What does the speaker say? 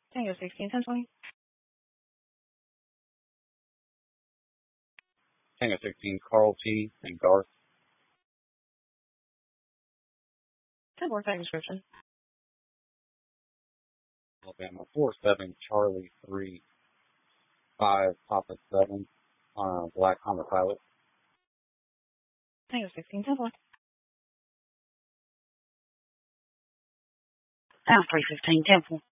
Tango 16, 1020. Tango 16, Carl T. and Garth. 10-4, tag description. Alabama 47, Charlie 3, 5, Papa 7, on a black Honda Pilot. Tango 16, 10-4. 315, 10-4.